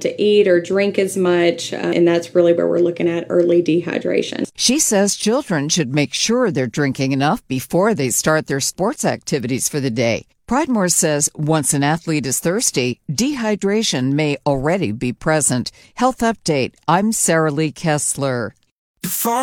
to eat or drink as much, and that's really where we're looking at early dehydration. She says children should make sure they're drinking enough before they start their sports activities for the day. Pridemore says once an athlete is thirsty, dehydration may already be present. Health Update, I'm Sarah Lee Kessler.